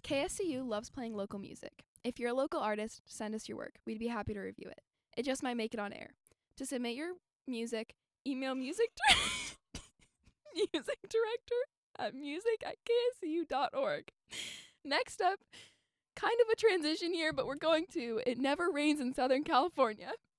KSCU loves playing local music. If you're a local artist, send us your work. We'd be happy to review it. It just might make it on air. To submit your music, email music director@music@kscu.org. Next up, kind of a transition here, but we're going to It Never Rains in Southern California.